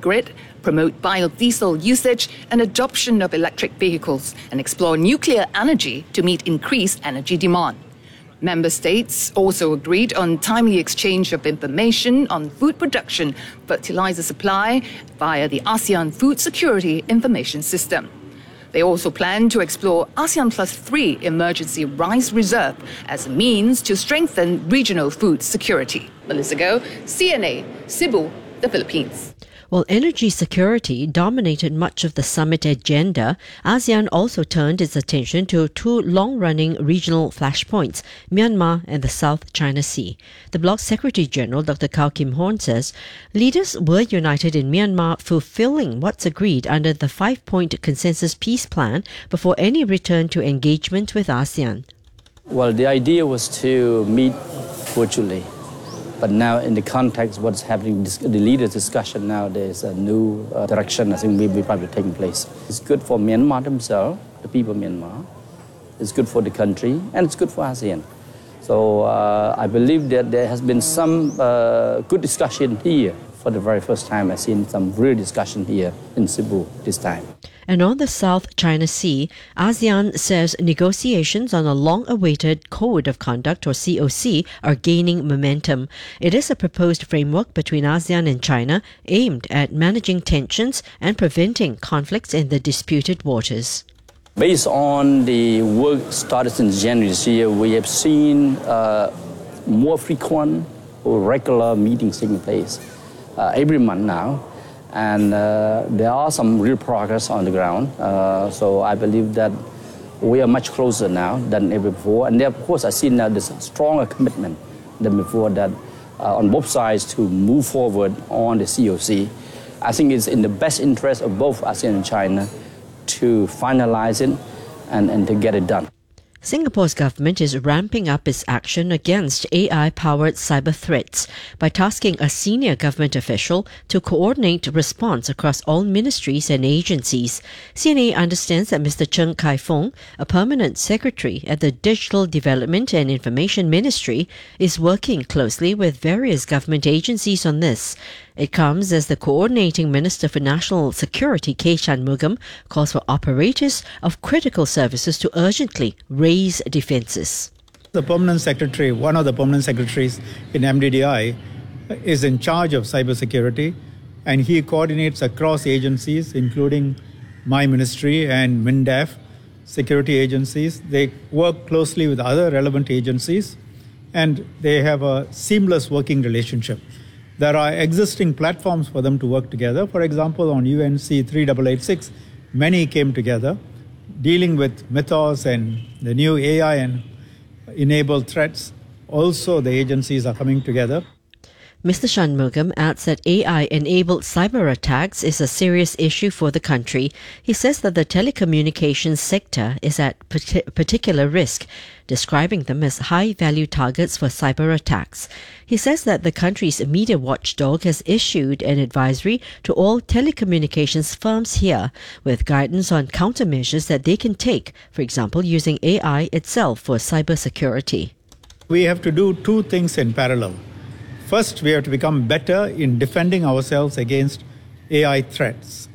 grid, promote biodiesel usage and adoption of electric vehicles, and explore nuclear energy to meet increased energy demand. Member states also agreed on timely exchange of information on food production, fertilizer supply via the ASEAN Food Security Information System. They also plan to explore ASEAN Plus 3 Emergency Rice Reserve as a means to strengthen regional food security. Melissa Go, CNA, Cebu, the Philippines. While energy security dominated much of the summit agenda, ASEAN also turned its attention to two long-running regional flashpoints, Myanmar and the South China Sea. The bloc's Secretary-General, Dr. Kao Kim Horn, says leaders were united in Myanmar fulfilling what's agreed under the 5-point consensus peace plan before any return to engagement with ASEAN. Well, the idea was to meet virtually. But now in the context of what's happening, the leaders' discussion now, there's a new direction I think will be probably taking place. It's good for Myanmar themselves, the people of Myanmar. It's good for the country, and it's good for ASEAN. So I believe that there has been some good discussion here. For the very first time, I've seen some real discussion here in Cebu this time. And on the South China Sea, ASEAN says negotiations on a long-awaited Code of Conduct, or COC, are gaining momentum. It is a proposed framework between ASEAN and China aimed at managing tensions and preventing conflicts in the disputed waters. Based on the work started in January this year, we have seen more frequent or regular meetings taking place every month now. And there are some real progress on the ground. So I believe that we are much closer now than ever before. And there, of course, I see now there's a stronger commitment than before that on both sides to move forward on the COC. I think it's in the best interest of both ASEAN and China to finalize it and to get it done. Singapore's government is ramping up its action against AI-powered cyber threats by tasking a senior government official to coordinate response across all ministries and agencies. CNA understands that Mr. Cheng Kai-Fong, a permanent secretary at the Digital Development and Information Ministry, is working closely with various government agencies on this. It comes as the Coordinating Minister for National Security, K. Shanmugam, calls for operators of critical services to urgently raise defences. The permanent secretary, one of the permanent secretaries in MDDI, is in charge of cybersecurity, and he coordinates across agencies, including my ministry and MINDEF, security agencies. They work closely with other relevant agencies, and they have a seamless working relationship. There are existing platforms for them to work together. For example, on UNC 3886, many came together dealing with Mythos and the new AI and enabled threats. Also, the agencies are coming together. Mr. Shanmugam adds that AI-enabled cyber attacks is a serious issue for the country. He says that the telecommunications sector is at particular risk, describing them as high-value targets for cyber attacks. He says that the country's media watchdog has issued an advisory to all telecommunications firms here with guidance on countermeasures that they can take, for example, using AI itself for cybersecurity. We have to do two things in parallel. First, we have to become better in defending ourselves against AI threats.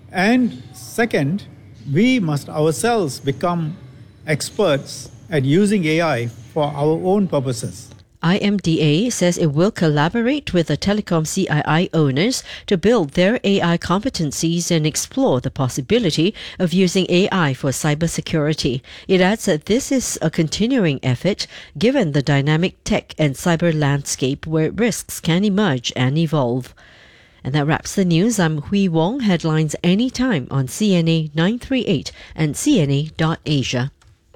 And second, we must ourselves become experts at using AI for our own purposes. IMDA says it will collaborate with the telecom CII owners to build their AI competencies and explore the possibility of using AI for cybersecurity. It adds that this is a continuing effort given the dynamic tech and cyber landscape where risks can emerge and evolve. And that wraps the news. I'm Hui Wong. Headlines anytime on CNA 938 and CNA.Asia.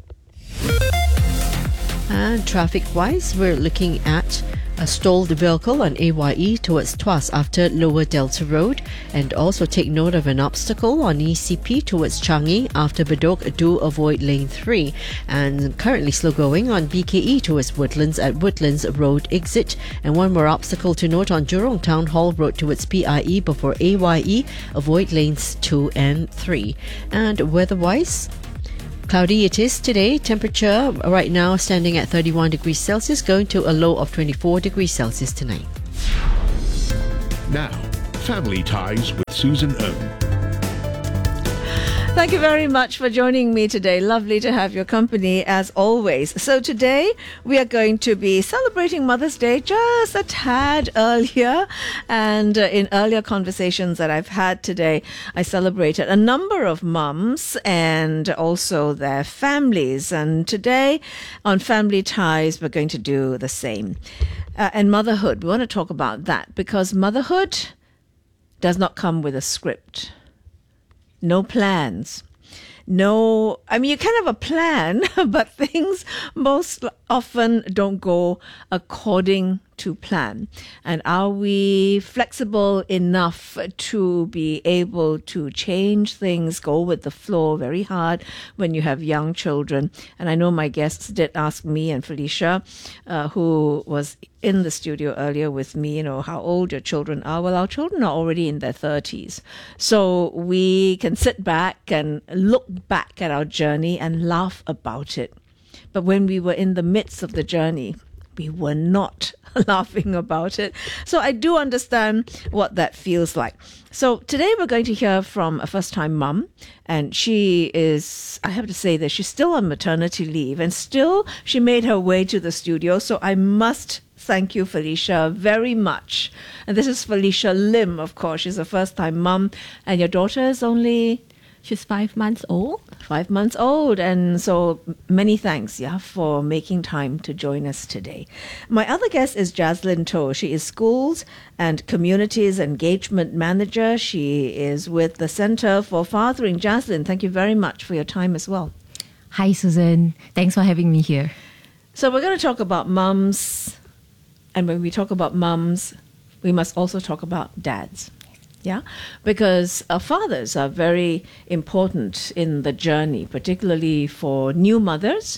And traffic-wise, we're looking at a stalled vehicle on AYE towards Tuas after Lower Delta Road, and also take note of an obstacle on ECP towards Changi after Bedok. Do avoid lane 3, and currently slow going on BKE towards Woodlands at Woodlands Road exit, and one more obstacle to note on Jurong Town Hall Road towards PIE before AYE. Avoid lanes 2 and 3. And weather-wise, cloudy it is today. Temperature right now standing at 31 degrees Celsius, going to a low of 24 degrees Celsius tonight. Now, Family Ties with Susan Ng. Thank you very much for joining me today. Lovely to have your company as always. So today we are going to be celebrating Mother's Day just a tad earlier. And in earlier conversations that I've had today, I celebrated a number of mums and also their families. And today on Family Ties, we're going to do the same. And motherhood, we want to talk about that because motherhood does not come with a script. No plans. No, I mean, you can have a plan, but things most often don't go according to plan. And are we flexible enough to be able to change things, go with the flow? Very hard when you have young children. And I know my guests did ask me and Felicia, who was in the studio earlier with me, how old your children are. Well, our children are already in their 30s. So we can sit back and look back at our journey and laugh about it. But when we were in the midst of the journey, we were not laughing about it. So I do understand what that feels like. So today we're going to hear from a first-time mum, and she is, I have to say that she's still on maternity leave, and still she made her way to the studio. So I must thank you, Felicia, very much. And this is Felicia Lim, of course. She's a first-time mum, and your daughter is only... She's 5 months old. 5 months old. And so many thanks, for making time to join us today. My other guest is Jaslyn Toh. She is Schools and Communities Engagement Manager. She is with the Centre for Fathering. Jaslyn, thank you very much for your time as well. Hi, Susan. Thanks for having me here. So we're going to talk about mums. And when we talk about mums, we must also talk about dads. Yeah, because fathers are very important in the journey, particularly for new mothers,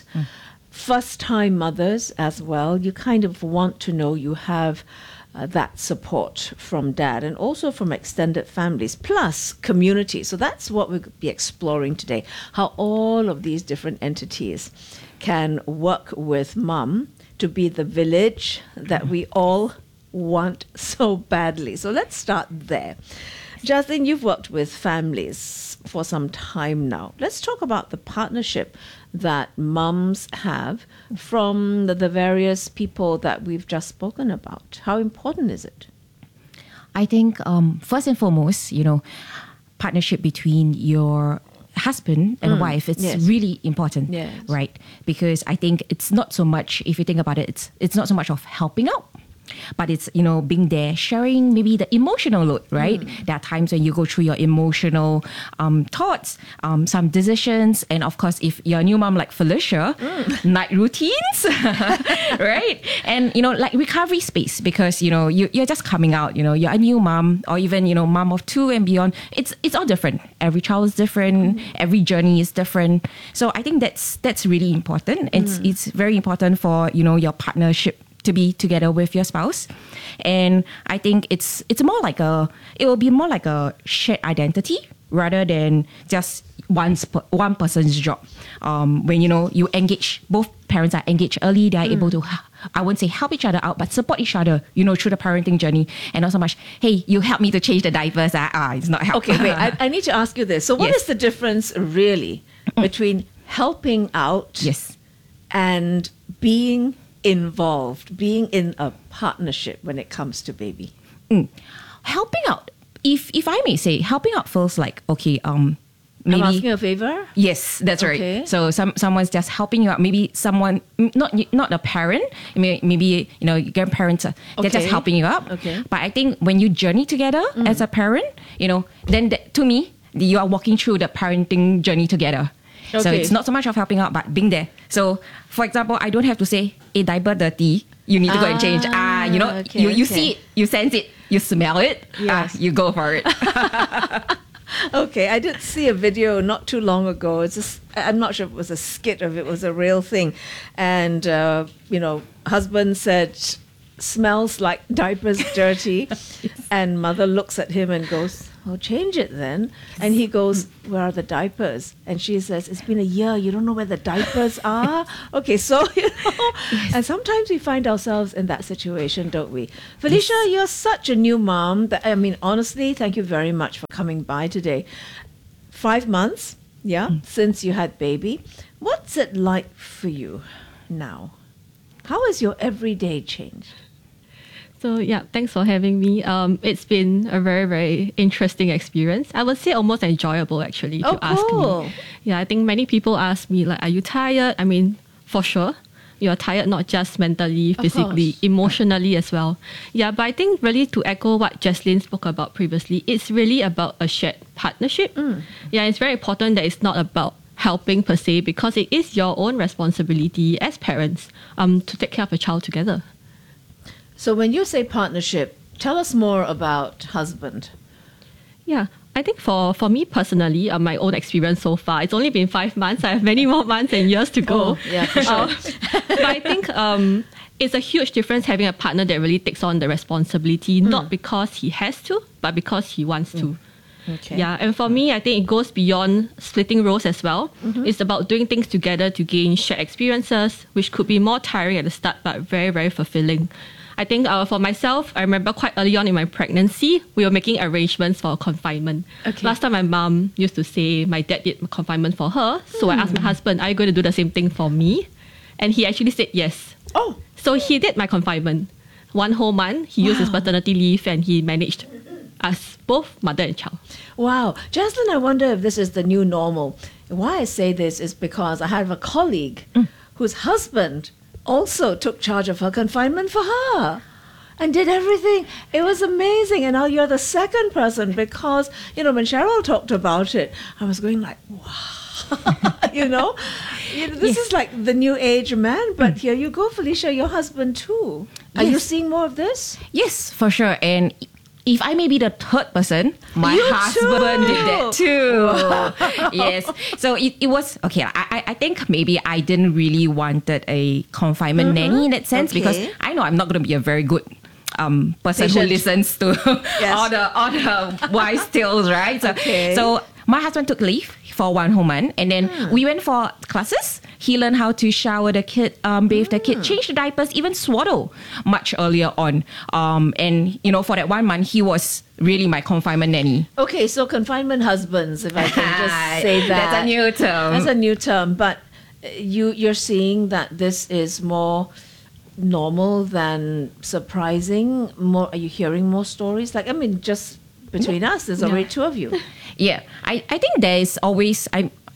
first-time mothers as well. You kind of want to know you have that support from dad and also from extended families, plus community. So that's what we'll be exploring today, how all of these different entities can work with mum to be the village that we all want so badly. So let's start there. Jaslyn, you've worked with families for some time now. Let's talk about the partnership that mums have from the various people that we've just spoken about. How important is it? I think first and foremost, partnership between your husband and wife, it's really important, right? Because I think it's not so much, if you think about it, it's not so much of helping out, but it's, being there, sharing maybe the emotional load, right? There are times when you go through your emotional thoughts, some decisions. And of course, if you're a new mom like Felicia, night routines, right? And, like recovery space, because, you're just coming out, you're a new mom, or even, mom of two and beyond. It's all different. Every child is different. Every journey is different. So I think that's really important. It's very important for, your partnership to be together with your spouse. And I think it will be more like a shared identity rather than just one person's job. When, you engage, both parents are engaged early, they are able to, I wouldn't say help each other out, but support each other, through the parenting journey. And not so much, hey, you help me to change the diapers. It's not help. Okay, wait, I need to ask you this. So what is the difference really between helping out and being involved, being in a partnership when it comes to baby? Helping out, if I may say, helping out feels like, okay, maybe I'm asking a favor? Yes, that's right. So someone's just helping you out. Maybe someone, not a parent, maybe your grandparents, they're just helping you out. Okay. But I think when you journey together as a parent, then to me, you are walking through the parenting journey together. Okay. So it's not so much of helping out, but being there. So, for example, I don't have to say, hey, diaper dirty, you need to go and change. You see it, you sense it, you smell it, you go for it. Okay, I did see a video not too long ago. I'm not sure if it was a skit or if it was a real thing. And, husband said, smells like diapers dirty. And mother looks at him and goes, I'll change it then. And he goes, where are the diapers? And she says, it's been a year. You don't know where the diapers are? Okay, so, and sometimes we find ourselves in that situation, don't we? Felicia, you're such a new mom. Honestly, thank you very much for coming by today. 5 months, since you had baby. What's it like for you now? How has your everyday changed? So thanks for having me. It's been a very, very interesting experience. I would say almost enjoyable, actually, if you ask me. Yeah, I think many people ask me, like, are you tired? I mean, for sure. You're tired not just mentally, physically, emotionally as well. Yeah, but I think really to echo what Jaslyn spoke about previously, it's really about a shared partnership. Yeah, it's very important that it's not about helping per se, because it is your own responsibility as parents to take care of a child together. So when you say partnership, tell us more about husband. Yeah, I think for me personally, my own experience so far, it's only been 5 months. I have many more months and years to go. Oh, yeah, for sure. But I think it's a huge difference having a partner that really takes on the responsibility, not because he has to, but because he wants to. Okay. Yeah, and for me, I think it goes beyond splitting roles as well. It's about doing things together to gain shared experiences, which could be more tiring at the start, but very, very fulfilling. I think for myself, I remember quite early on in my pregnancy, we were making arrangements for confinement. Okay. Last time my mom used to say my dad did confinement for her. So I asked my husband, are you going to do the same thing for me? And he actually said yes. Oh. So he did my confinement. 1 whole month, he used his paternity leave and he managed us both, mother and child. Wow. Jaslyn, I wonder if this is the new normal. Why I say this is because I have a colleague whose husband also took charge of her confinement for her and did everything. It was amazing. And now you're the second person, because, when Cheryl talked about it, I was going like, wow, this is like the new age man. But here you go, Felicia, your husband too. Are you seeing more of this? Yes, for sure. And if I may be the third person, my husband did that too. Yes. So it was, okay, I think maybe I didn't really wanted a confinement nanny in that sense, because I know I'm not going to be a very good person who listens to all the wise tales, right? So my husband took leave for 1 whole month, and then we went for classes. He learned how to shower the kid, bathe the kid, change the diapers, even swaddle much earlier on. And, for that 1 month, he was really my confinement nanny. Okay, so confinement husbands, if I can just say that. That's a new term. That's a new term. But you're seeing that this is more normal than surprising? More? Are you hearing more stories? Just between us, there's already 2 of you. Yeah, I think there is always,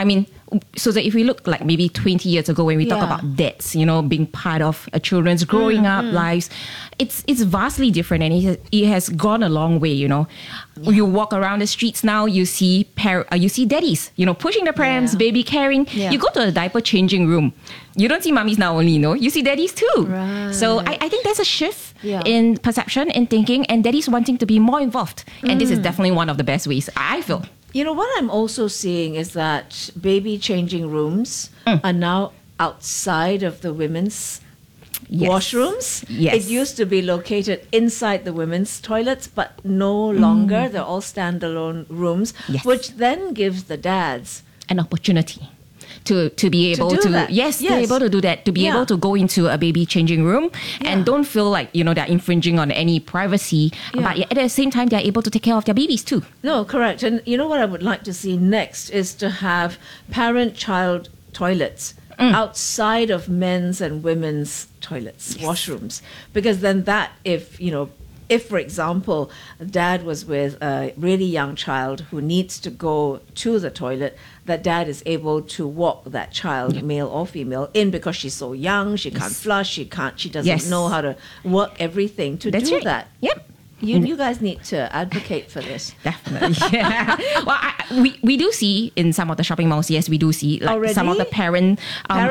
so that if we look like maybe 20 years ago when we talk about dads, being part of a children's growing up lives, it's vastly different, and it has gone a long way, You walk around the streets now, you see daddies, pushing the prams, baby carrying. You go to a diaper changing room. You don't see mummies now only, you see daddies too. Right. So I think there's a shift in perception and thinking, and daddies wanting to be more involved. And this is definitely one of the best ways, I feel. What I'm also seeing is that baby changing rooms are now outside of the women's washrooms. Yes. It used to be located inside the women's toilets, but no longer. They're all standalone rooms, which then gives the dads an opportunity to be able to be able to do that, to be able to go into a baby changing room and don't feel like they're infringing on any privacy, but at the same time they're able to take care of their babies too. No, correct. And what I would like to see next is to have parent-child toilets outside of men's and women's toilets, washrooms, because then that if for example, dad was with a really young child who needs to go to the toilet, that dad is able to walk that child, male or female, in, because she's so young, she can't flush, she doesn't know how to work everything to do that. Yep. You guys need to advocate for this. Definitely. Yeah. Well, we do see in some of the shopping malls, yes, we do see some of the parent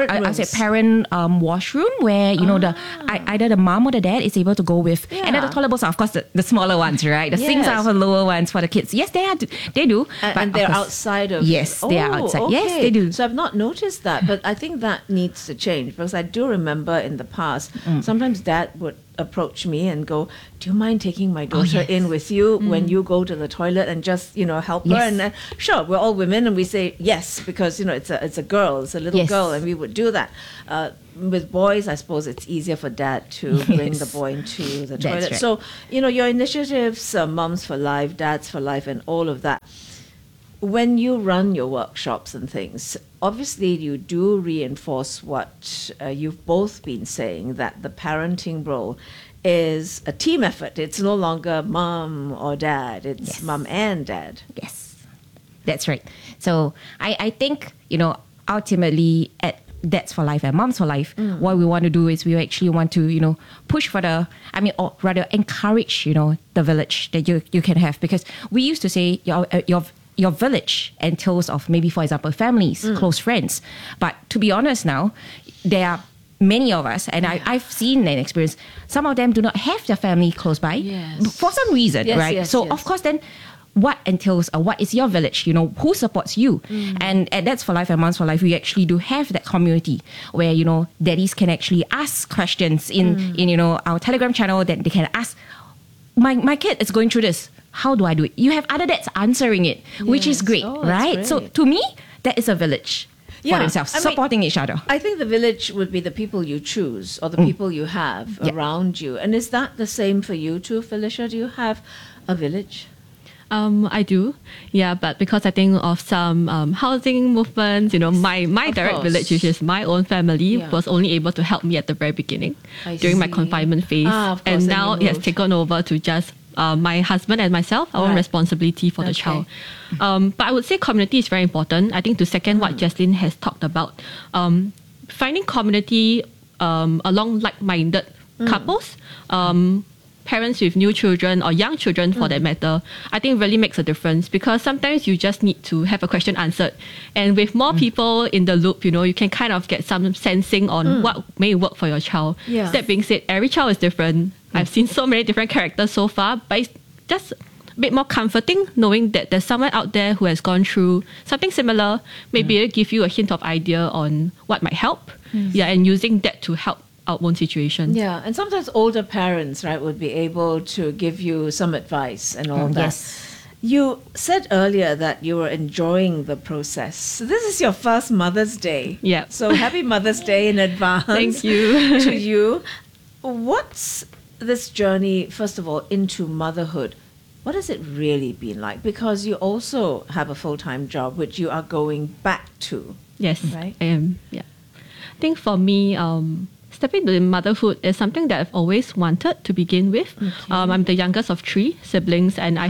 washroom where, either the mom or the dad is able to go with. And then the toilet bowls are, of course, the smaller ones, right? The sinks are the lower ones for the kids. Yes, they do. And they're outside of... Yes, they are outside. Okay. Yes, they do. So I've not noticed that, but I think that needs to change, because I do remember in the past, sometimes dad would approach me and go, do you mind taking my daughter in with you when you go to the toilet and just, help her? And sure, we're all women and we say yes, because, it's a girl, it's a little girl, and we would do that. With boys, I suppose it's easier for dad to bring the boy into the toilet. Right. So, your initiatives, Mums for Life, Dads for Life, and all of that, when you run your workshops and things, obviously you do reinforce what you've both been saying, that the parenting role is a team effort. It's no longer mom or dad, it's mom and dad. Yes, that's right. So I think, ultimately at Dads for Life and Moms for Life, what we want to do is we actually want to, push for or rather encourage, the village that you can have. Because we used to say your village entails of maybe, for example, families, close friends. But to be honest now, there are many of us, and I've seen and experienced, some of them do not have their family close by for some reason, right? Of course, then what entails, what is your village? Who supports you? And at Dads for Life and Moms for Life, we actually do have that community where, daddies can actually ask questions in our Telegram channel, that they can ask, my kid is going through this. How do I do it? You have other dads answering it, which is great, right? Great. So to me, that is a village for themselves, supporting each other. I think the village would be the people you choose or the people you have around you. And is that the same for you too, Felicia? Do you have a village? I do, but because I think of some housing movements, my direct village, which is my own family, was only able to help me at the very beginning during my confinement phase. And now it has taken over to just my husband and myself, our own responsibility for the child. But I would say community is very important. I think to second what Jaslyn has talked about, finding community along like-minded couples, parents with new children or young children for that matter, I think really makes a difference, because sometimes you just need to have a question answered. And with more people in the loop, you can kind of get some sensing on what may work for your child. That being said, every child is different. I've seen so many different characters so far, but it's just a bit more comforting knowing that there's someone out there who has gone through something similar, maybe give you a hint of idea on what might help. And using that to help our own situation. And sometimes older parents, right, would be able to give you some advice and all that. You said earlier that you were enjoying the process. So this is your first Mother's Day. So happy Mother's Day in advance. Thank you. To you. What's this journey, first of all, into motherhood? What has it really been like? Because you also have a full-time job, which you are going back to. Yes, right? I am. I think for me, stepping into motherhood is something that I've always wanted to begin with. I'm the youngest of 3 siblings, and I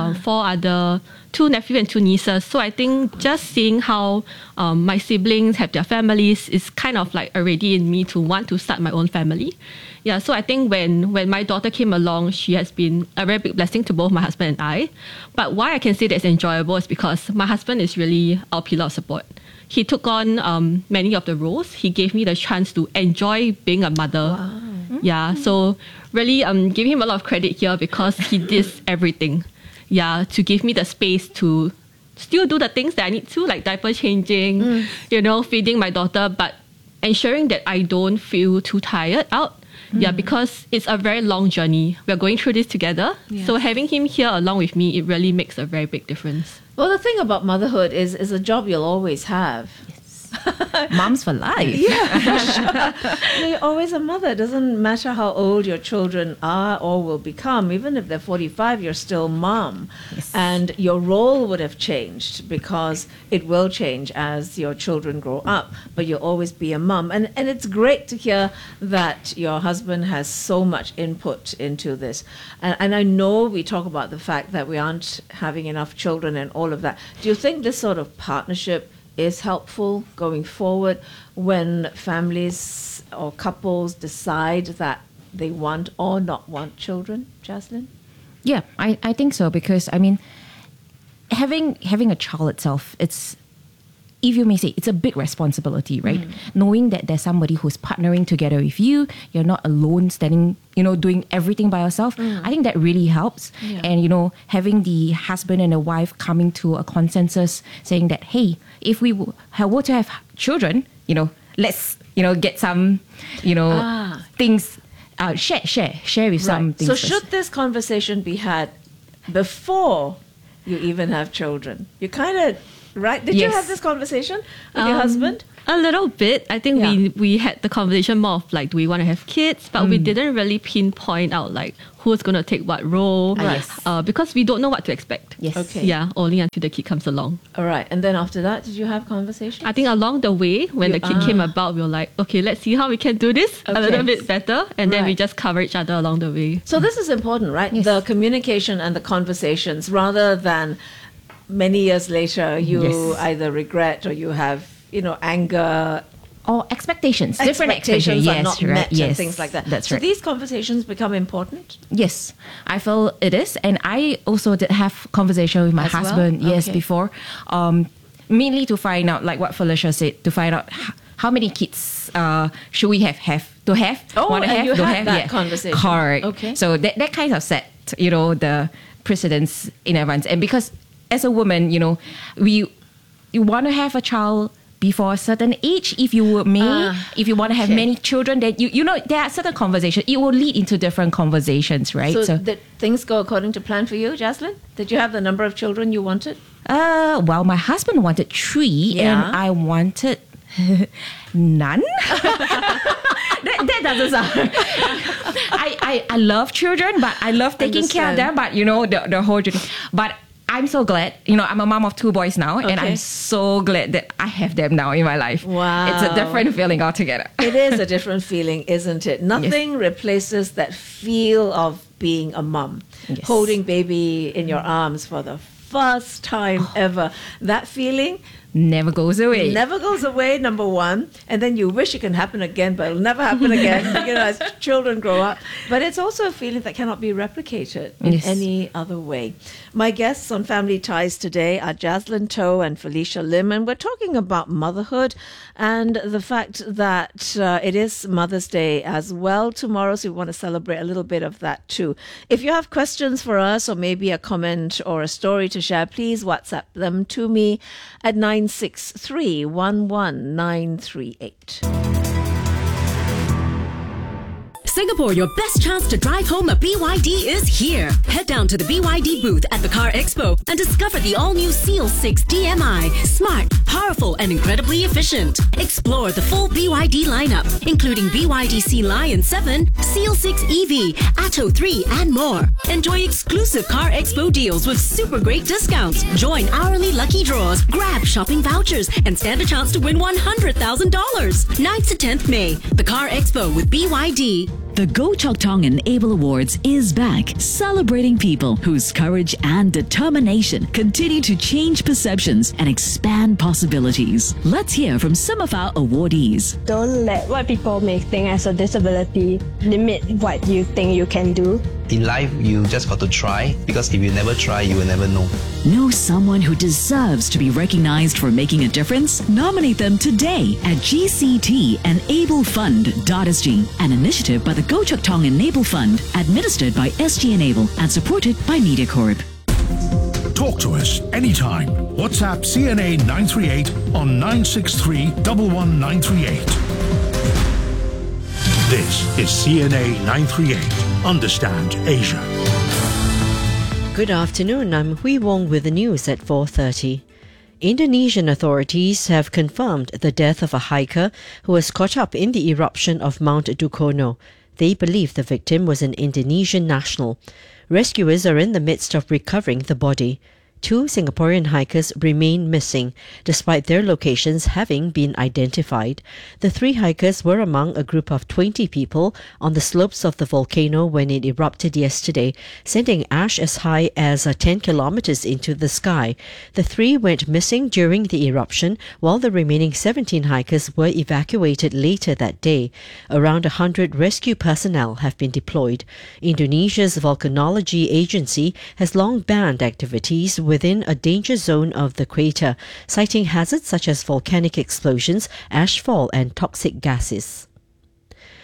have 2 nephews and 2 nieces. So I think just seeing how my siblings have their families is kind of like already in me to want to start my own family. So I think when my daughter came along, she has been a very big blessing to both my husband and I. But why I can say that it's enjoyable is because my husband is really our pillar of support. He took on many of the roles. He gave me the chance to enjoy being a mother. So really give him a lot of credit here, because he did everything. To give me the space to still do the things that I need to, like diaper changing, feeding my daughter, but ensuring that I don't feel too tired out. Because it's a very long journey. We're going through this together. So having him here along with me, it really makes a very big difference. Well, the thing about motherhood is a job you'll always have. Moms for life. You're always a mother. It doesn't matter how old your children are or will become. Even if they're 45, you're still mom. And your role would have changed, because it will change as your children grow up. But you'll always be a mom. And it's great to hear that your husband has so much input into this. And I know we talk about the fact that we aren't having enough children and all of that. Do you think this sort of partnership is helpful going forward when families or couples decide that they want or not want children, Jaslyn? Yeah, I think so, because having a child itself, it's, if you may say, it's a big responsibility, right? Knowing that there's somebody who's partnering together with you, you're not alone standing, doing everything by yourself. I think that really helps. And, having the husband and the wife coming to a consensus saying that, hey, if we were to have children, let's, get some, things share with some things. So first. should this conversation be had before you even have children? You kind of, right? Did you have this conversation with your husband? A little bit. I think we had the conversation more of like, do we want to have kids? But we didn't really pinpoint out like who's going to take what role. Because we don't know what to expect. Yes. Okay. Yeah, only until the kid comes along. All right. And then after that, did you have conversations? I think along the way, when the kid came about, we were like, okay, let's see how we can do this a little bit better. And then we just cover each other along the way. So this is important, right? Yes. The communication and the conversations, rather than many years later, you either regret or you have, anger. Or different expectations are not met and things like that. That's so right. these conversations become important? Yes, I feel it is. And I also did have conversation with my husband, before. Mainly to find out, like what Felicia said, to find out how many kids should we have to have? Oh, want to and have, you don't had have, that conversation. Correct. Okay. So that kind of set, the precedence in advance. And because as a woman, you want to have a child before a certain age, if you want to have many children, then there are certain conversations. It will lead into different conversations, right? So did things go according to plan for you, Jaslyn? Did you have the number of children you wanted? Well, my husband wanted 3 and I wanted none. that doesn't sound. I love children, but I love taking care of them. But the whole journey. But I'm so glad. I'm a mom of 2 boys now, and I'm so glad that I have them now in my life. Wow. It's a different feeling altogether. It is a different feeling, isn't it? Nothing replaces that feel of being a mom. Yes. Holding baby in your arms for the first time ever. That feeling never goes away. Never goes away, number one. And then you wish it can happen again, but it'll never happen again, as children grow up. But it's also a feeling that cannot be replicated in any other way. My guests on Family Ties today are Jaslyn Toh and Felicia Lim, and we're talking about motherhood and the fact that it is Mother's Day as well tomorrow, so we want to celebrate a little bit of that too. If you have questions for us or maybe a comment or a story to share, please WhatsApp them to me at 963 11938. Singapore, your best chance to drive home a BYD is here. Head down to the BYD booth at the Car Expo and discover the all-new Seal 6 DMI. Smart, powerful, and incredibly efficient. Explore the full BYD lineup, including BYD Sea Lion 7, Seal 6 EV, Atto 3, and more. Enjoy exclusive Car Expo deals with super great discounts. Join hourly lucky draws, grab shopping vouchers, and stand a chance to win $100,000. 9th to 10th May, the Car Expo with BYD. The Go Chok Tong Enable Awards is back, celebrating people whose courage and determination continue to change perceptions and expand possibilities. Let's hear from some of our awardees. Don't let what people may think as a disability limit what you think you can do. In life, you just got to try, because if you never try, you will never know. Know someone who deserves to be recognized for making a difference? Nominate them today at GCT-EnableFund.sg, an initiative by the Go Chok Tong Enable Fund, administered by SG Enable and supported by MediaCorp. Talk to us anytime. WhatsApp CNA 938 on 963 11938. This is CNA 938. Understand Asia. Good afternoon, I'm Hui Wong with the news at 4:30. Indonesian authorities have confirmed the death of a hiker who was caught up in the eruption of Mount Dukono. They believe the victim was an Indonesian national. Rescuers are in the midst of recovering the body. 2 Singaporean hikers remain missing, despite their locations having been identified. The 3 hikers were among a group of 20 people on the slopes of the volcano when it erupted yesterday, sending ash as high as 10 kilometers into the sky. The 3 went missing during the eruption, while the remaining 17 hikers were evacuated later that day. Around 100 rescue personnel have been deployed. Indonesia's volcanology agency has long banned activities within a danger zone of the crater, citing hazards such as volcanic explosions, ashfall and toxic gases.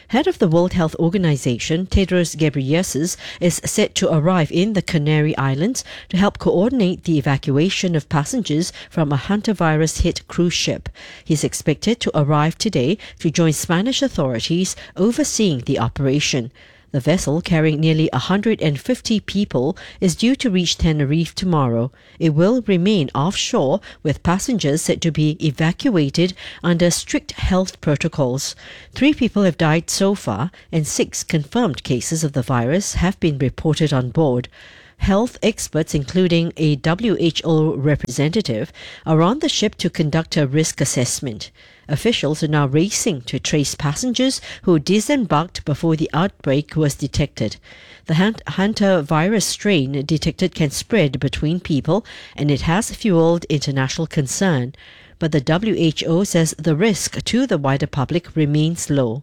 Head of the World Health Organization, Tedros Ghebreyesus, is set to arrive in the Canary Islands to help coordinate the evacuation of passengers from a hantavirus-hit cruise ship. He is expected to arrive today to join Spanish authorities overseeing the operation. The vessel, carrying nearly 150 people, is due to reach Tenerife tomorrow. It will remain offshore, with passengers said to be evacuated under strict health protocols. 3 people have died so far, and 6 confirmed cases of the virus have been reported on board. Health experts, including a WHO representative, are on the ship to conduct a risk assessment. Officials are now racing to trace passengers who disembarked before the outbreak was detected. The hantavirus strain detected can spread between people, and it has fueled international concern. But the WHO says the risk to the wider public remains low.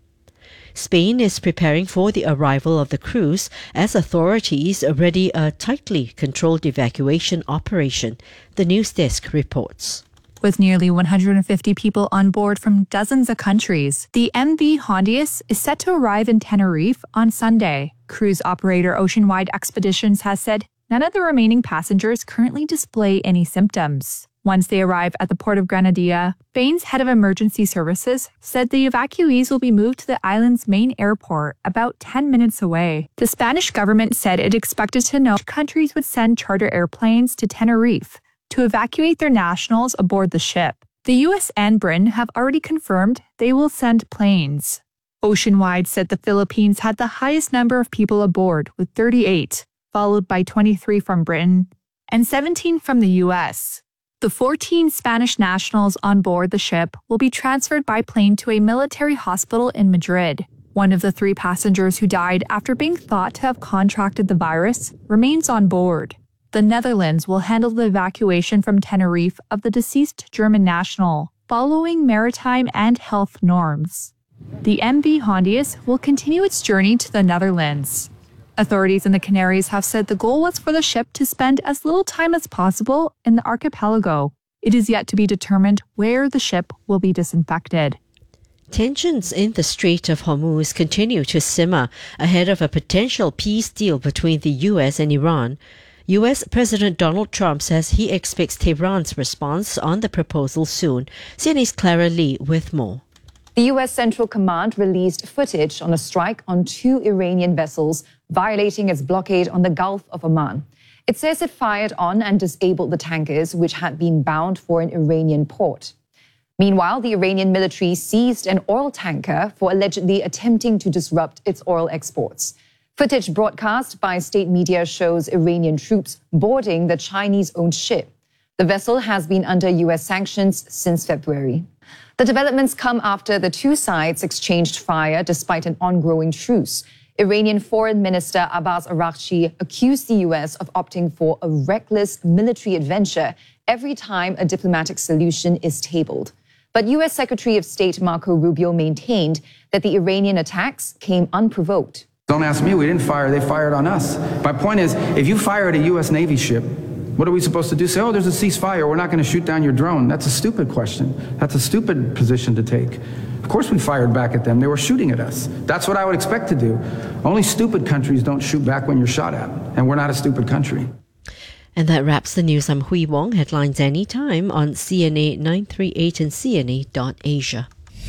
Spain is preparing for the arrival of the cruise as authorities ready a tightly controlled evacuation operation. The news desk reports. With nearly 150 people on board from dozens of countries, the MV Hondius is set to arrive in Tenerife on Sunday. Cruise operator Oceanwide Expeditions has said none of the remaining passengers currently display any symptoms. Once they arrive at the port of Granadilla, Spain's head of emergency services said the evacuees will be moved to the island's main airport about 10 minutes away. The Spanish government said it expected to know countries would send charter airplanes to Tenerife to evacuate their nationals aboard the ship. The US and Britain have already confirmed they will send planes. Oceanwide said the Philippines had the highest number of people aboard, with 38, followed by 23 from Britain and 17 from the US. The 14 Spanish nationals on board the ship will be transferred by plane to a military hospital in Madrid. One of the 3 passengers who died after being thought to have contracted the virus remains on board. The Netherlands will handle the evacuation from Tenerife of the deceased German national, following maritime and health norms. The MV Hondius will continue its journey to the Netherlands. Authorities in the Canaries have said the goal was for the ship to spend as little time as possible in the archipelago. It is yet to be determined where the ship will be disinfected. Tensions in the Strait of Hormuz continue to simmer ahead of a potential peace deal between the US and Iran. US President Donald Trump says he expects Tehran's response on the proposal soon. CNA's Clara Lee with more. The US Central Command released footage on a strike on 2 Iranian vessels violating its blockade on the Gulf of Oman. It says it fired on and disabled the tankers which had been bound for an Iranian port. Meanwhile, the Iranian military seized an oil tanker for allegedly attempting to disrupt its oil exports. Footage broadcast by state media shows Iranian troops boarding the Chinese-owned ship. The vessel has been under US sanctions since February. The developments come after the 2 sides exchanged fire despite an ongoing truce. Iranian Foreign Minister Abbas Araghchi accused the US of opting for a reckless military adventure every time a diplomatic solution is tabled. But US Secretary of State Marco Rubio maintained that the Iranian attacks came unprovoked. Don't ask me, we didn't fire, they fired on us. My point is, if you fire at a US Navy ship, what are we supposed to do? Say, oh, there's a ceasefire, we're not going to shoot down your drone. That's a stupid question. That's a stupid position to take. Of course we fired back at them. They were shooting at us. That's what I would expect to do. Only stupid countries don't shoot back when you're shot at, and we're not a stupid country. And that wraps the news. I'm Hui Wong. Headlines anytime on CNA 938 and CNA.Asia.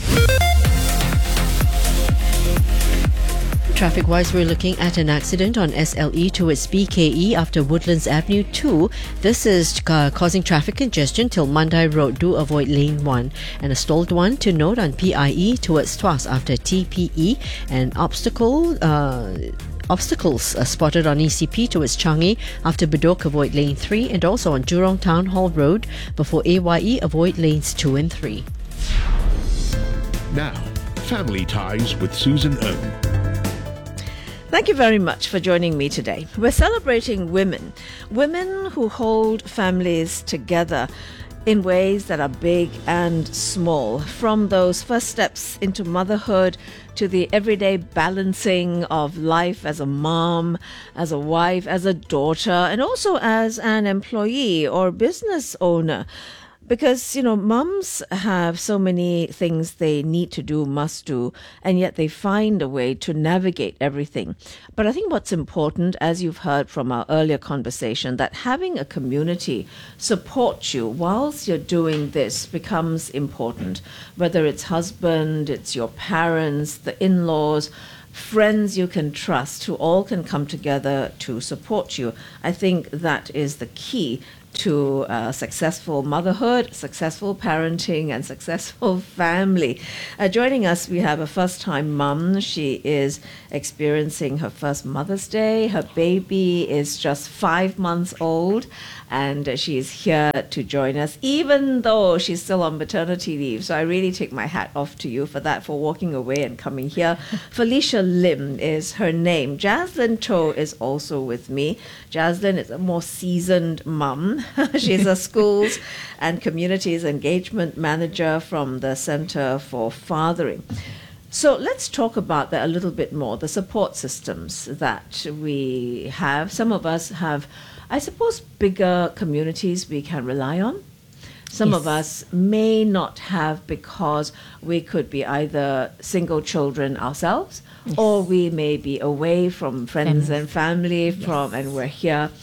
Traffic-wise, we're looking at an accident on SLE towards BKE after Woodlands Avenue 2. This is causing traffic congestion till Mandai Road. Do avoid lane 1. And a stalled one to note on PIE towards Tuas after TPE. And obstacles spotted on ECP towards Changi after Bedok, avoid lane 3. And also on Jurong Town Hall Road before AYE, avoid lanes 2 and 3. Now, Family Ties with Susan Ng. Thank you very much for joining me today. We're celebrating women who hold families together in ways that are big and small, from those first steps into motherhood to the everyday balancing of life as a mom, as a wife, as a daughter, and also as an employee or business owner. Because, mums have so many things they need to do, must do, and yet they find a way to navigate everything. But I think what's important, as you've heard from our earlier conversation, that having a community support you whilst you're doing this becomes important. Whether it's husband, it's your parents, the in-laws, friends you can trust, who all can come together to support you. I think that is the key to successful motherhood, successful parenting, and successful family. Joining us, we have a first-time mum. She is experiencing her first Mother's Day. Her baby is just 5 months old, and she is here to join us, even though she's still on maternity leave. So I really take my hat off to you for that, for walking away and coming here. Felicia Lim is her name. Jaslyn Toh is also with me. Jaslyn is a more seasoned mum. She's a schools and communities engagement manager from the Centre for Fathering. So let's talk about that a little bit more, the support systems that we have. Some of us have, I suppose, bigger communities we can rely on. Some of us may not have, because we could be either single children ourselves, or we may be away from friends and family, and we're here,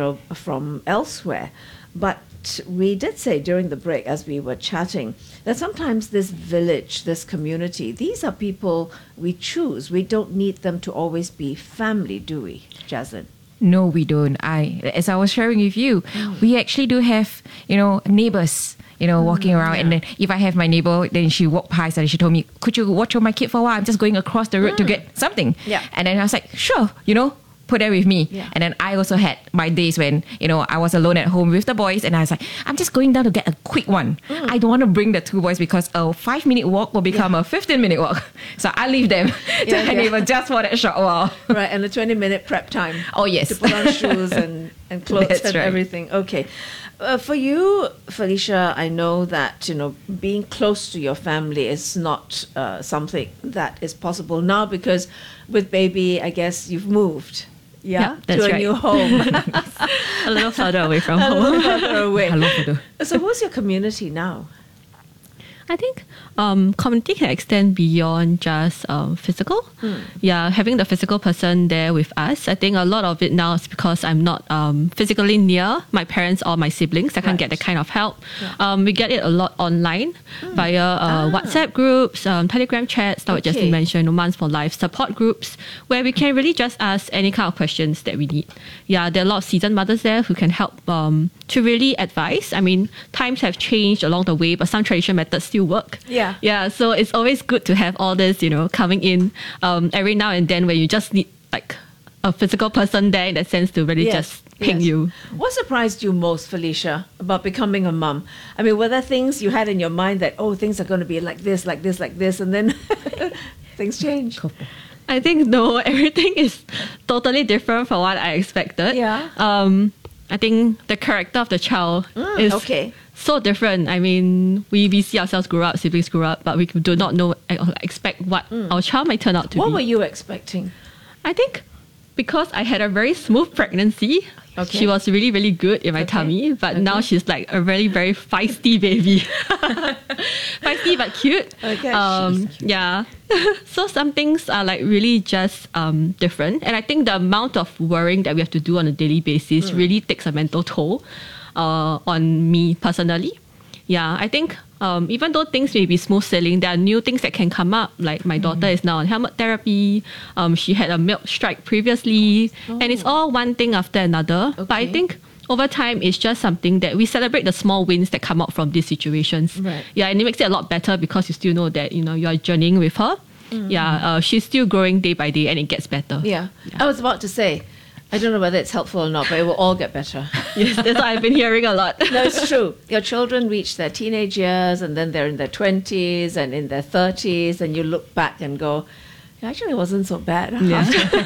from elsewhere. But we did say during the break, as we were chatting, that sometimes this village, this community, these are people we choose. We don't need them to always be family, do we, Jaslyn? No, we don't. As I was sharing with you, we actually do have, neighbors, walking around. And then if I have my neighbor, then she walked past and she told me, could you watch over my kid for a while? I'm just going across the road to get something. Yeah. And then I was like, sure, put that with me. Yeah. And then I also had my days when, I was alone at home with the boys, and I was like, I'm just going down to get a quick one. I don't want to bring the two boys because a 5-minute walk will become a 15-minute walk. So I leave them to my neighbor just for that short while. Right, and a 20-minute prep time. Oh, yes. To put on shoes and clothes. That's and everything. Okay. For you, Felicia, I know that, being close to your family is not something that is possible now, because with baby, I guess you've moved. Yeah, that's to a new home. A little further away from home. A little further away. So what's your community now? I think community can extend beyond just physical. Yeah, having the physical person there with us. I think a lot of it now is because I'm not physically near my parents or my siblings. I can't get that kind of help. Yeah. We get it a lot online via WhatsApp groups, Telegram chats, that just mentioned, Moms for Life support groups, where we can really just ask any kind of questions that we need. Yeah, there are a lot of seasoned mothers there who can help to really advise. I mean, times have changed along the way, but some traditional methods still work. Yeah. So it's always good to have all this, coming in every now and then, where you just need like a physical person there in that sense to really just ping you. What surprised you most, Felicia, about becoming a mum? I mean, were there things you had in your mind that, things are going to be like this, and then things change? I think no, everything is totally different from what I expected. Yeah. I think the character of the child is so different. I mean, we see ourselves grow up, siblings grow up, but we do not know, expect what our child might turn out to be. What were you expecting? I think because I had a very smooth pregnancy, she was really, really good in my tummy, but now she's like a very, very feisty baby. Feisty but cute. Yeah. So some things are like really just different. And I think the amount of worrying that we have to do on a daily basis really takes a mental toll on me personally. Yeah, I think even though things may be smooth sailing, there are new things that can come up. Like my daughter is now on helmet therapy. She had a milk strike previously. And it's all one thing after another. But I think over time, it's just something that we celebrate the small wins that come out from these situations. Right. Yeah, and it makes it a lot better because you still know that, you are journeying with her. Yeah, she's still growing day by day and it gets better. Yeah. I was about to say, I don't know whether it's helpful or not, but it will all get better. Yes, that's what I've been hearing a lot. No, it's true. Your children reach their teenage years, and then they're in their 20s and in their 30s, and you look back and go, actually, it wasn't so bad. Yeah.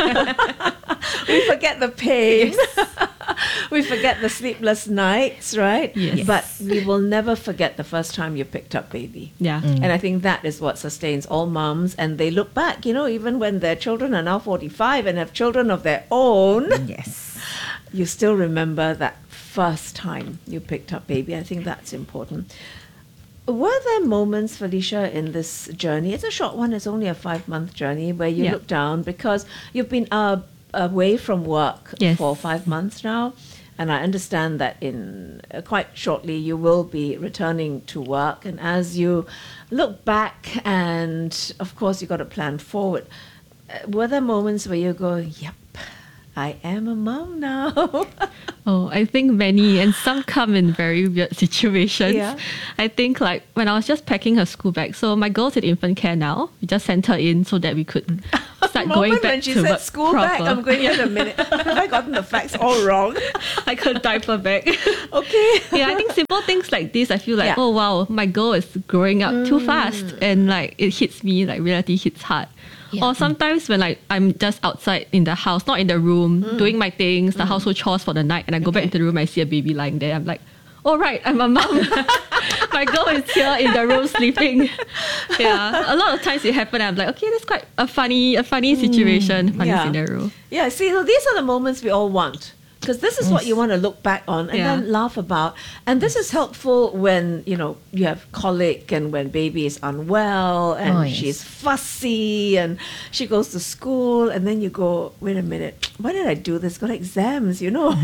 We forget the pain. Yes. We forget the sleepless nights, right? Yes. But we will never forget the first time you picked up baby. Yeah. And I think that is what sustains all mums. And they look back, even when their children are now 45 and have children of their own. Yes. You still remember that first time you picked up baby. I think that's important. Were there moments, Felicia, in this journey? It's a short one. It's only a 5-month journey where you look down because you've been away from work for 5 months now. And I understand that in quite shortly you will be returning to work. And as you look back and, of course, you got to plan forward, were there moments where you go, yep, I am a mom now? Oh, I think many, and some come in very weird situations. Yeah. I think like when I was just packing her school bag. So my girl's in infant care now. We just sent her in so that we could start going back when she to said work school proper. bag, I'm going, wait a minute. Have I gotten the facts all wrong? Like her diaper bag. Okay. Yeah, I think simple things like this, I feel like, oh wow, my girl is growing up too fast. And like it hits me, like reality hits hard. Or sometimes when like I'm just outside in the house, not in the room, doing my things, the household chores for the night, and I go back into the room, I see a baby lying there. I'm like, oh right, I'm a mom. My girl is here in the room sleeping. Yeah, a lot of times it happens. I'm like, okay, that's quite a funny situation, funny scenario. Yeah, see, so these are the moments we all want. Because this is what you want to look back on and then laugh about. And this is helpful when, you know, you have colic and when baby is unwell and she's fussy and she goes to school and then you go, wait a minute, why did I do this? Got exams, you know?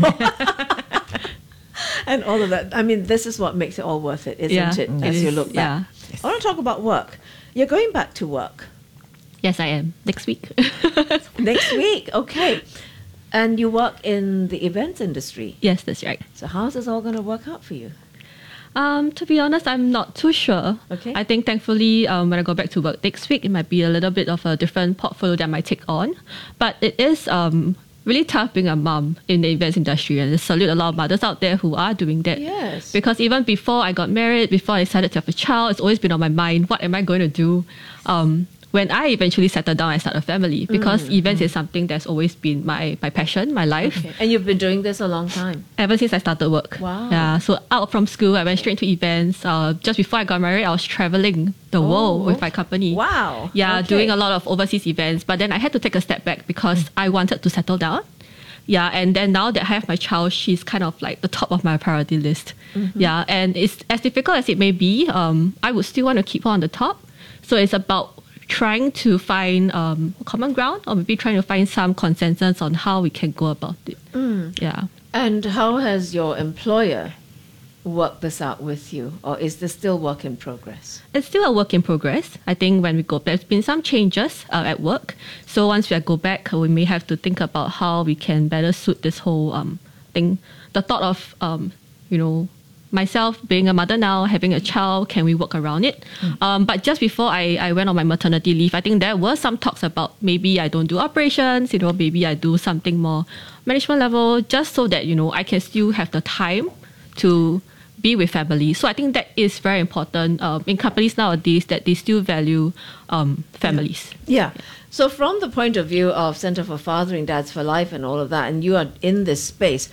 And all of that. I mean, this is what makes it all worth it, isn't it? As you look back. I want to talk about work. You're going back to work. Yes, I am. Next week. Next week, okay. And you work in the events industry. Yes, that's right. So how's this all going to work out for you? To be honest, I'm not too sure. Okay. I think thankfully, when I go back to work next week, it might be a little bit of a different portfolio that I might take on. But it is really tough being a mom in the events industry. And I salute a lot of mothers out there who are doing that. Yes. Because even before I got married, before I decided to have a child, it's always been on my mind, what am I going to do when I eventually settle down and start a family? Because events is something that's always been my passion, my life. Okay. And you've been doing this a long time? Ever since I started work. Wow. Yeah, so out from school, I went straight into events. Just before I got married, I was traveling the world with my company. Wow. Yeah, doing a lot of overseas events. But then I had to take a step back because I wanted to settle down. Yeah, and then now that I have my child, she's kind of like the top of my priority list. Yeah, and it's as difficult as it may be, I would still want to keep her on the top. So it's about trying to find common ground, or maybe trying to find some consensus on how we can go about it. Yeah. And how has your employer worked this out with you? Or is this still work in progress? It's still a work in progress. I think when we go back, there's been some changes at work. So once we go back, we may have to think about how we can better suit this whole thing. The thought of, myself being a mother now, having a child, can we work around it? But just before I went on my maternity leave, I think there were some talks about maybe I don't do operations, maybe I do something more management level, just so that, I can still have the time to be with family. So I think that is very important in companies nowadays, that they still value families. Yeah. So from the point of view of Centre for Fathering Dads for Life and all of that, and you are in this space,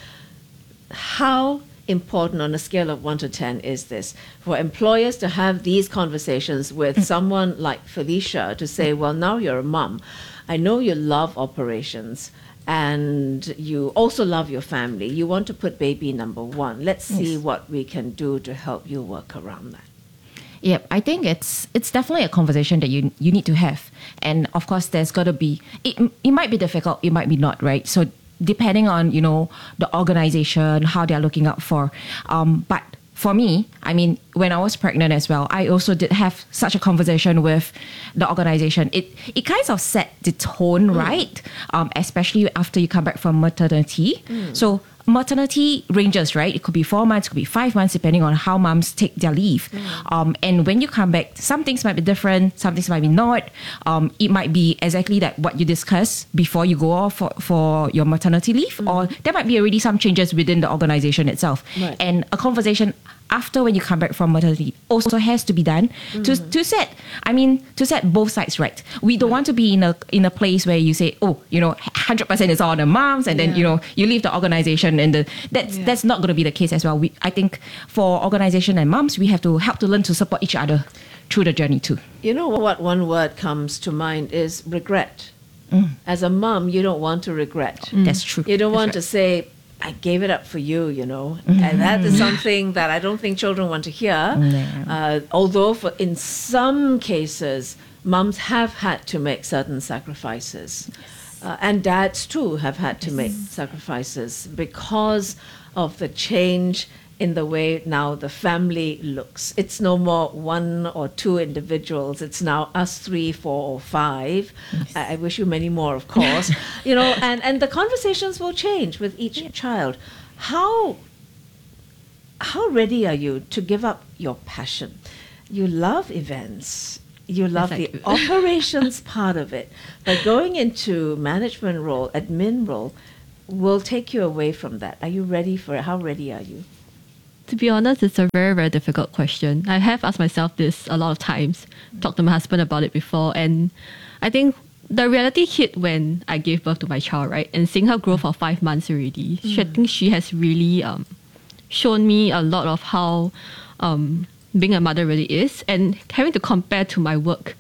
how important on a scale of 1 to 10 is this for employers to have these conversations with someone like Felicia to say, well, now you're a mom. I know you love operations and you also love your family. You want to put baby number one. Let's see what we can do to help you work around that. Yeah, I think it's definitely a conversation that you need to have. And of course, there's got to be, it might be difficult, it might be not, right? So depending on, the organization, how they're looking out for. But for me, I mean, when I was pregnant as well, I also did have such a conversation with the organization. It kind of set the tone, right? Especially after you come back from maternity. So maternity ranges, right? It could be 4 months, it could be 5 months, depending on how moms take their leave. And when you come back, some things might be different, some things might be not. It might be exactly that what you discussed before you go off for your maternity leave, or there might be already some changes within the organization itself. Right. And a conversation after when you come back from maternity also has to be done to set both sides right. We don't want to be in a place where you say, 100% is all the moms, and then you leave the organization, and that's not going to be the case as well. I think for organization and moms, we have to help to learn to support each other through the journey too. You know what one word comes to mind is regret. As a mom, you don't want to regret. That's true. You don't want to say, I gave it up for you, you know. And that is something that I don't think children want to hear. Although in some cases, mums have had to make certain sacrifices. And dads too have had to make sacrifices because of the change in the way now the family looks. It's no more one or two individuals. It's now us 3, 4, or 5. I wish you many more, of course. You know, and the conversations will change with each child. How ready are you to give up your passion? You love events. You love the operations part of it. But going into management role, admin role, will take you away from that. Are you ready for it? How ready are you? To be honest, it's a very, very difficult question. I have asked myself this a lot of times, talked to my husband about it before, and I think the reality hit when I gave birth to my child, right? And seeing her grow for 5 months already, I think she has really shown me a lot of how being a mother really is, and having to compare to my work,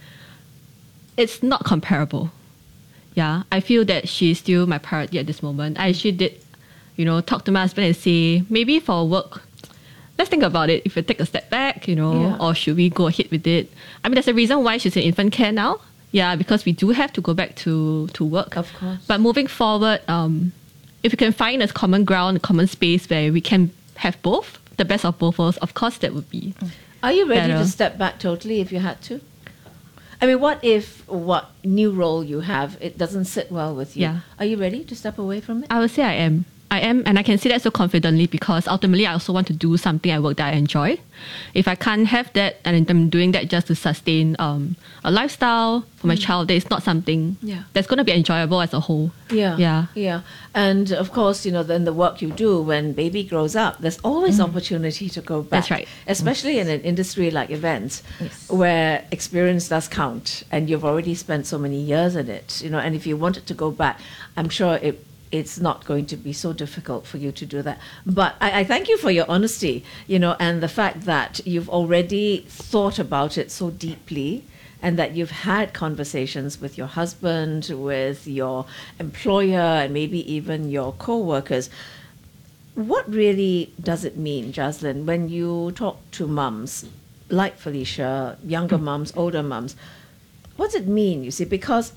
it's not comparable. Yeah, I feel that she's still my priority at this moment. I actually did, talk to my husband and say, maybe for work, let's think about it. If we take a step back, or should we go ahead with it? I mean, there's a reason why she's in infant care now. Yeah, because we do have to go back to work. Of course. But moving forward, if we can find a common ground, a common space where we can have both, the best of both worlds, of course that would be Are you ready better. to step back totally if you had to? I mean, what if what new role you have, it doesn't sit well with you? Yeah. Are you ready to step away from it? I would say I am, and I can say that so confidently because ultimately I also want to do something at work that I enjoy. If I can't have that and I'm doing that just to sustain a lifestyle for my child, that is not something that's going to be enjoyable as a whole. Yeah. And of course, then the work you do when baby grows up, there's always opportunity to go back. That's right. Especially in an industry like events where experience does count and you've already spent so many years in it, and if you wanted to go back, I'm sure it's not going to be so difficult for you to do that. But I thank you for your honesty, and the fact that you've already thought about it so deeply and that you've had conversations with your husband, with your employer, and maybe even your co-workers. What really does it mean, Jaslyn, when you talk to mums like Felicia, younger mums, older mums? What does it mean, you see? Because,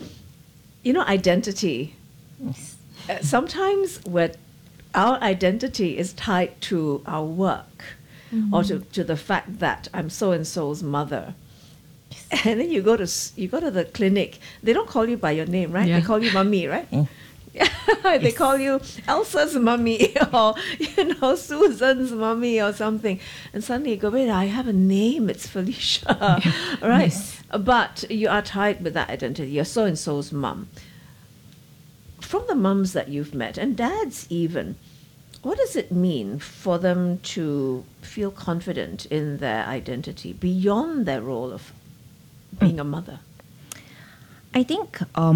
identity... sometimes our identity is tied to our work or to the fact that I'm so-and-so's mother. And then you go to the clinic. They don't call you by your name, right? Yeah. They call you mummy, right? They call you Elsa's mummy or, Susan's mummy or something. And suddenly you go, wait, I have a name. It's Felicia, right? Yes. But you are tied with that identity. You're so-and-so's mum. From the mums that you've met, and dads even, what does it mean for them to feel confident in their identity beyond their role of being a mother? I think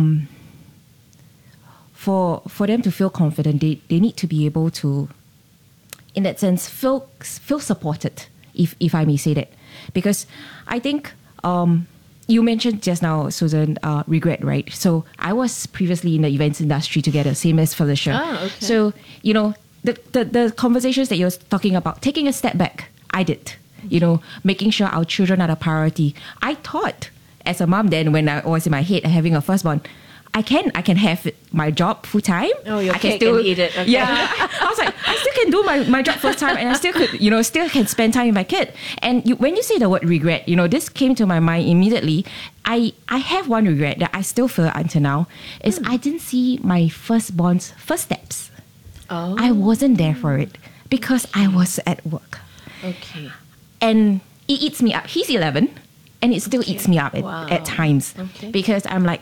for them to feel confident, they need to be able to, in that sense, feel supported, if I may say that. Because I think... you mentioned just now, Susan, regret, right? So I was previously in the events industry together, same as Felicia. Okay. So, the conversations that you're talking about, taking a step back, I did. Making sure our children are the priority. I thought, as a mom then, when I was in my head having a firstborn, I can have my job full time. Oh, your I cake can eat it. Okay. Yeah, I was like, I still can do my job full time, and I still could, still can spend time with my kid. And when you say the word regret, this came to my mind immediately. I have one regret that I still feel until now is I didn't see my firstborn's first steps. Oh. I wasn't there for it because I was at work. Okay. And it eats me up. He's 11, and it still eats me up at times because I'm like,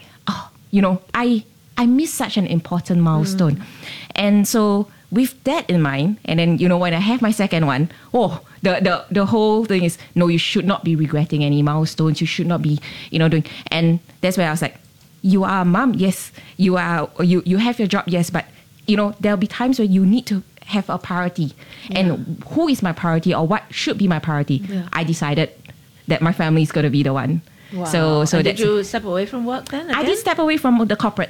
I missed such an important milestone. And so with that in mind, and then, when I have my second one, the whole thing is, no, you should not be regretting any milestones. You should not be, doing. And that's where I was like, you are a mom. Yes, you are. You have your job. Yes, but, there'll be times where you need to have a priority. Yeah. And who is my priority or what should be my priority? Yeah. I decided that my family is going to be the one. Wow. So did you step away from work then? Again? I did step away from the corporate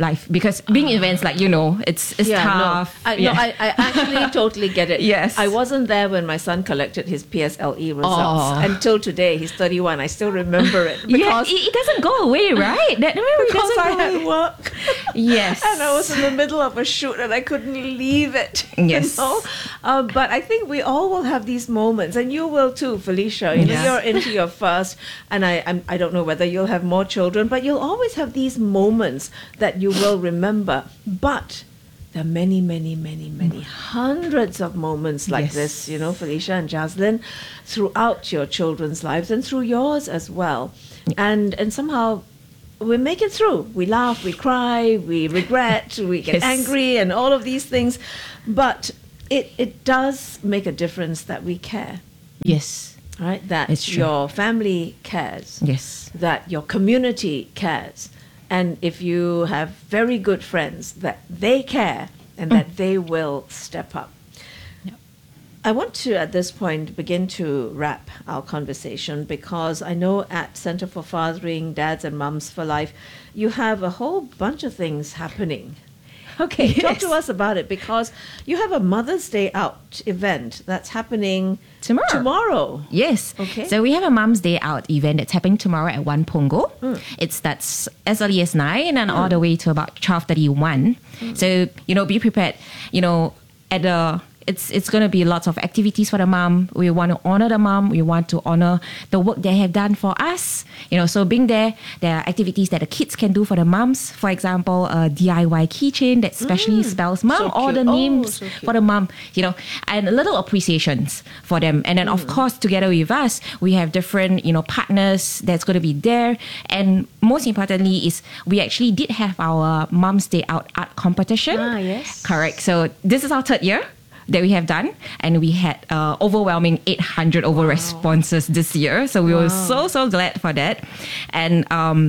life, because being events like, it's tough. I actually totally get it. Yes. I wasn't there when my son collected his PSLE results. Until today, he's 31. I still remember it. Because it doesn't go away, right? Because I had work. Yes. And I was in the middle of a shoot and I couldn't leave it. Yes. But I think we all will have these moments, and you will too, Felicia. You're into your first, and I don't know whether you'll have more children, but you'll always have these moments that you will remember. But there are many, many, many, many hundreds of moments like this, Felicia and Jaslyn, throughout your children's lives and through yours as well. And somehow we make it through. We laugh, we cry, we regret, we get angry, and all of these things. But it does make a difference that we care. Yes. Right? That your family cares. Yes. That your community cares. And if you have very good friends, that they care and that they will step up. Yep. I want to, at this point, begin to wrap our conversation, because I know at Centre for Fathering, Dads and Mums for Life, you have a whole bunch of things happening. Okay, talk to us about it, because you have a Mother's Day Out event that's happening tomorrow. Yes. Okay. So we have a Mum's Day Out event that's happening tomorrow at 1 Punggol. It starts as early as 9 and all the way to about 12:31. So, be prepared. It's going to be lots of activities for the mom. We want to honor the mom. We want to honor the work they have done for us. So being there are activities that the kids can do for the moms. For example, a DIY keychain that specially spells mom, or the names for the mom, and little appreciations for them. And then, of course, together with us, we have different, partners that's going to be there. And most importantly is we actually did have our Mom's Day Out art competition. Yes. Correct. So this is our third year that we have done, and we had overwhelming 800 responses this year, so we were so glad for that. And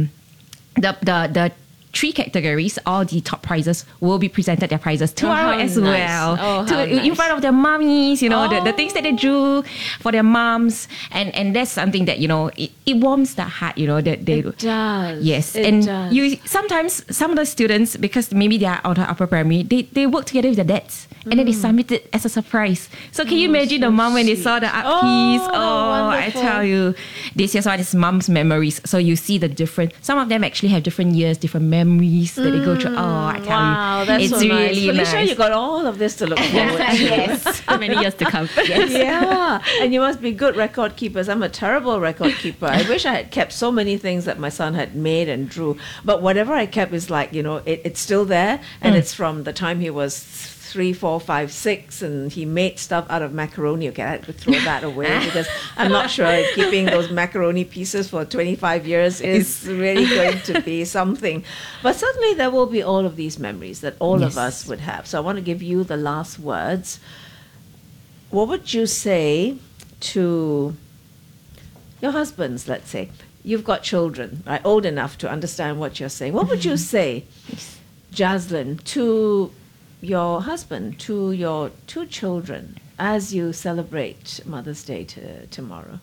the 3 categories, all the top prizes will be presented their prizes tomorrow as well, in front of their mummies, the things that they drew for their mums, and that's something that it warms the heart, that they it does. Yes. It And does. you sometimes, some of the students, because maybe they are out of upper primary, they work together with their dads, and then they submit it as a surprise. So can you imagine the mum when they saw the art piece? I tell you, this year's one is Mum's Memories. So you see the different, some of them actually have different years, different memories that they go through. I tell you, that's it's so really nice. nice. Felicia, you got all of this to look forward to. Yes. Many years to come. Yeah, and you must be good record keepers. I'm a terrible record keeper. I wish I had kept so many things that my son had made and drew, but whatever I kept is like, it's still there, and it's from the time he was 3, 4, 5, 6, and he made stuff out of macaroni. Okay, I had to throw that away, because I'm not sure if keeping those macaroni pieces for 25 years is really going to be something. But certainly there will be all of these memories that all of us would have. So I want to give you the last words. What would you say to your husbands, let's say? You've got children, right, old enough to understand what you're saying. What would you say, Jaslyn, to your husband, to your 2 children, as you celebrate Mother's Day tomorrow?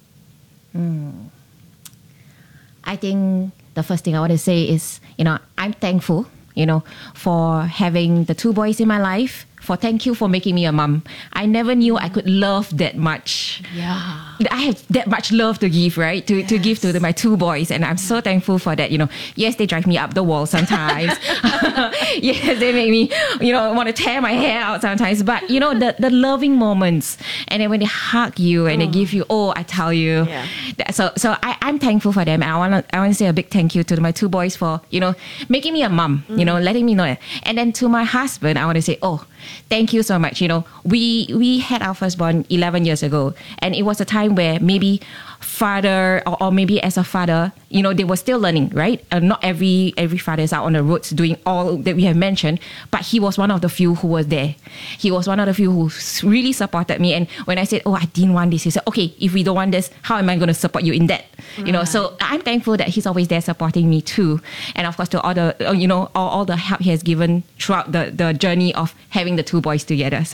I think the first thing I want to say is, I'm thankful, for having the 2 boys in my life. Thank you for making me a mom. I never knew I could love that much. Yeah. I have that much love to give, right? To give to my 2 boys. And I'm so thankful for that. Yes, they drive me up the wall sometimes. Yes, they make me, want to tear my hair out sometimes. But, the loving moments. And then when they hug you and they give you, I tell you. Yeah. So I'm thankful for them. And I want to say a big thank you to my 2 boys for, making me a mom, letting me know that. And then to my husband, I want to say, thank you so much. We had our firstborn 11 years ago, and it was a time where maybe father or maybe as a father, they were still learning, right? Not every father is out on the roads doing all that we have mentioned, but he was one of the few who was there. He was one of the few who really supported me. And when I said, I didn't want this, he said, okay, if we don't want this, how am I going to support you in that? So I'm thankful that he's always there supporting me too. And of course, to all the, all the help he has given throughout the journey of having the 2 boys together. So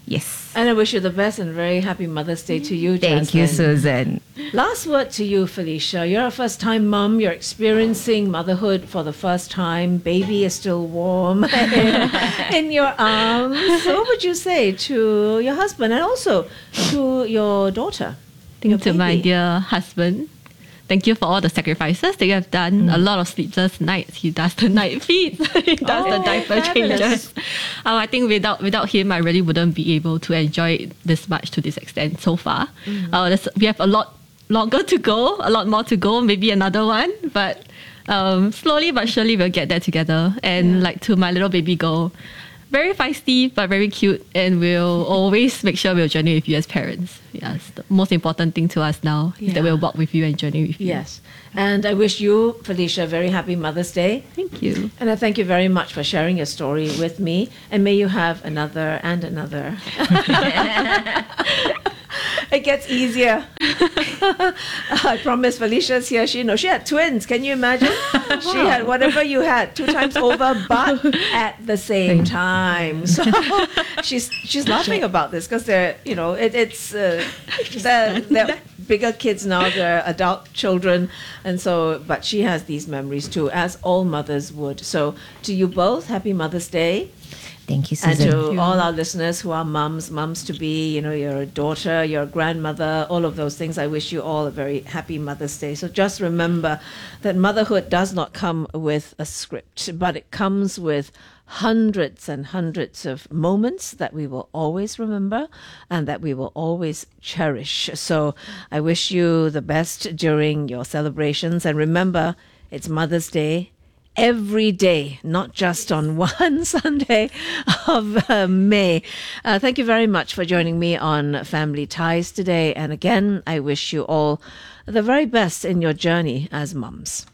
Yes. And I wish you the best and very happy Mother's Day to you, Jasmine. Thank you, Susan. Last word to you, Felicia. You're a first-time mum. You're experiencing motherhood for the first time. Baby is still warm in your arms. So what would you say to your husband and also to your daughter? To my dear husband, thank you for all the sacrifices that you have done. A lot of sleepless nights. He does the night feeds. He does the diaper changes. I think without him, I really wouldn't be able to enjoy it this much to this extent so far. We have a lot longer to go, a lot more to go, maybe another one. But slowly but surely we'll get there together. And like to my little baby girl, very feisty but very cute, and we'll always make sure we'll journey with you as parents. Yes, the most important thing to us now is that we'll walk with you and journey with you. Yes, and I wish you, Felicia, a very happy Mother's Day. Thank you. And I thank you very much for sharing your story with me, and may you have another and another. It gets easier. I promise Felicia's here. She had twins. Can you imagine? She had whatever you had 2 times over, but at the same time. So she's laughing about this because they're bigger kids now. They're adult children, and so but she has these memories too, as all mothers would. So to you both, happy Mother's Day. Thank you, Susan. And to all our listeners who are mums to be, your daughter, your grandmother, all of those things, I wish you all a very happy Mother's Day. So just remember that motherhood does not come with a script, but it comes with hundreds and hundreds of moments that we will always remember and that we will always cherish. So I wish you the best during your celebrations. And remember, it's Mother's Day every day, not just on one Sunday of May. Thank you very much for joining me on Family Ties today. And again, I wish you all the very best in your journey as mums.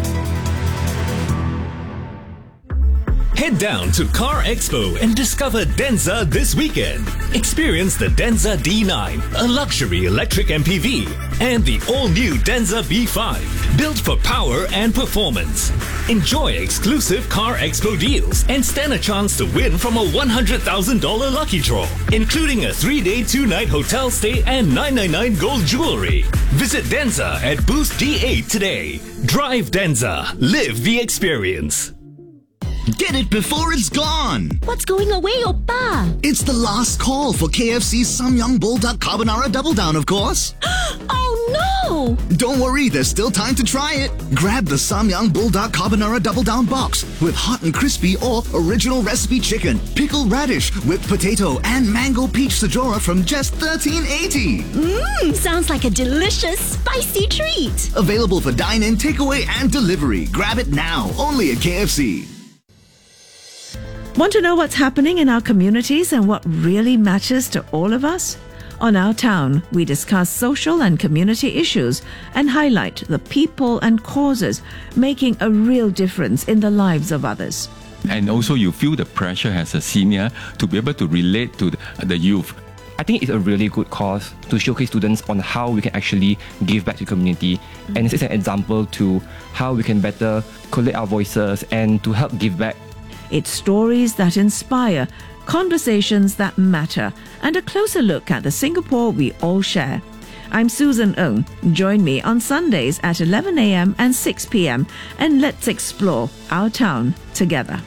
Head down to Car Expo and discover Denza this weekend. Experience the Denza D9, a luxury electric MPV, and the all-new Denza B5, built for power and performance. Enjoy exclusive Car Expo deals and stand a chance to win from a $100,000 lucky draw, including a 3-day, 2-night hotel stay and $999 gold jewelry. Visit Denza at booth D8 today. Drive Denza. Live the experience. Get it before it's gone! What's going away, Oppa? It's the last call for KFC's Samyang Bulldog Carbonara Double Down, of course. Oh no! Don't worry, there's still time to try it. Grab the Samyang Bulldog Carbonara Double Down box with hot and crispy or original recipe chicken, pickled radish, whipped potato, and mango peach sajora from just $13.80. Sounds like a delicious, spicy treat. Available for dine-in, takeaway, and delivery. Grab it now, only at KFC. Want to know what's happening in our communities and what really matters to all of us? On Our Town, we discuss social and community issues and highlight the people and causes making a real difference in the lives of others. And also you feel the pressure as a senior to be able to relate to the youth. I think it's a really good cause to showcase students on how we can actually give back to the community. And this is an example to how we can better collate our voices and to help give back. It's stories that inspire, conversations that matter, and a closer look at the Singapore we all share. I'm Susan Ng. Join me on Sundays at 11 a.m. and 6 p.m. and let's explore our town together.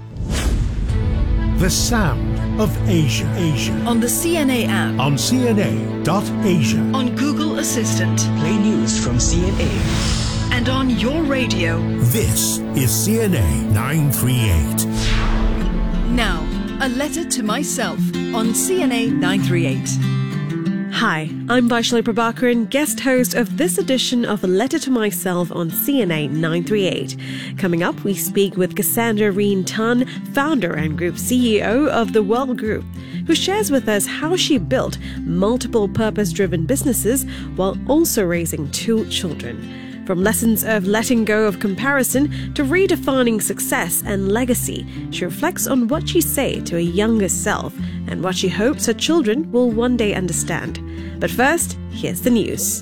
The sound of Asia. On the CNA app. On CNA.Asia. On Google Assistant. Play news from CNA. And on your radio. This is CNA 938. Now, a letter to myself on CNA 938. Hi, I'm Vaishali Prabhakaran, guest host of this edition of A Letter to Myself on CNA 938. Coming up, we speak with Cassandra Reen Tan, founder and group CEO of The Well Group, who shares with us how she built multiple purpose-driven businesses while also raising 2 children. From lessons of letting go of comparison to redefining success and legacy, she reflects on what she'd say to a younger self and what she hopes her children will one day understand. But first, here's the news.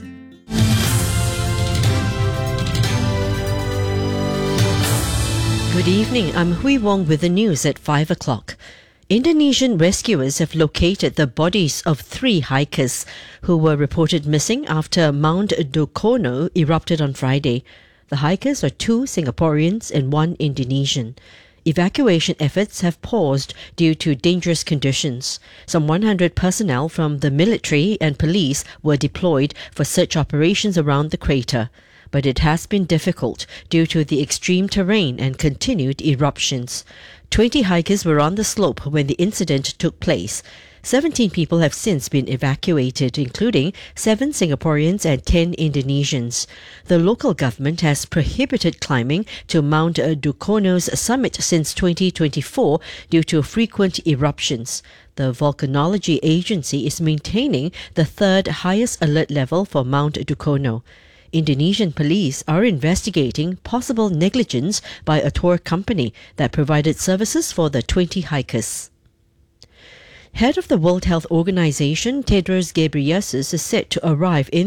Good evening, I'm Hui Wong with the news at 5 o'clock. Indonesian rescuers have located the bodies of 3 hikers who were reported missing after Mount Dukono erupted on Friday. The hikers are 2 Singaporeans and 1 Indonesian. Evacuation efforts have paused due to dangerous conditions. Some 100 personnel from the military and police were deployed for search operations around the crater, but it has been difficult due to the extreme terrain and continued eruptions. 20 hikers were on the slope when the incident took place. 17 people have since been evacuated, including 7 Singaporeans and 10 Indonesians. The local government has prohibited climbing to Mount Dukono's summit since 2024 due to frequent eruptions. The Volcanology Agency is maintaining the 3rd highest alert level for Mount Dukono. Indonesian police are investigating possible negligence by a tour company that provided services for the 20 hikers. Head of the World Health Organization, Tedros Ghebreyesus, is set to arrive in